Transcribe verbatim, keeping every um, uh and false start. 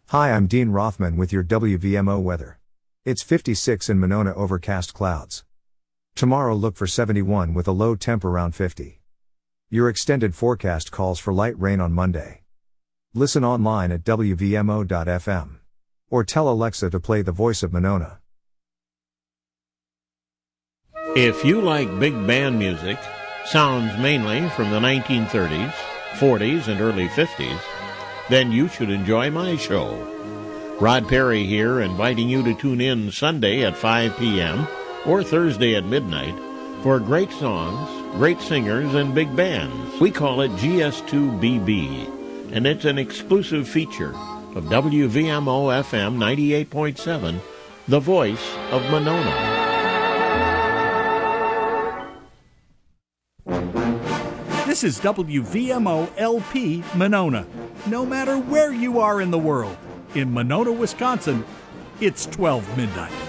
Hi, I'm Dean Rothman with your W V M O weather. It's fifty-six in Monona, overcast clouds. Tomorrow look for seventy-one with a low temp around fifty. Your extended forecast calls for light rain on Monday. Listen online at W V M O dot F M. Or tell Alexa to play The Voice of Monona. If you like big band music, sounds mainly from the nineteen thirties, forties, and early fifties, then you should enjoy my show. Rod Perry here, inviting you to tune in Sunday at five p.m. or Thursday at midnight for great songs, great singers, and big bands. We call it G S two B B, and it's an exclusive feature of W V M O F M ninety-eight point seven, The Voice of Monona. This is W V M O L P Monona. No matter where you are in the world, in Monona, Wisconsin, it's twelve midnight.